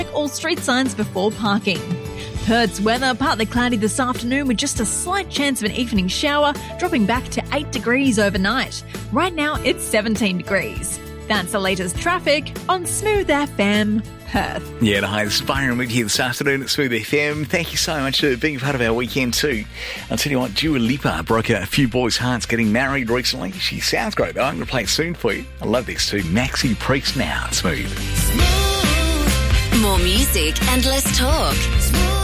Check all street signs before parking. Perth's weather, partly cloudy this afternoon with just a slight chance of an evening shower, dropping back to 8 degrees overnight. Right now, it's 17 degrees. That's the latest traffic on Smooth FM Perth. Yeah, hi, this is Byron with you this afternoon at Smooth FM. Thank you so much for being part of our weekend too. I'll tell you what, Dua Lipa broke a few boys' hearts getting married recently. She sounds great though. I'm going to play it soon for you. I love this too. Maxi Priest now at Smooth. More music and less talk.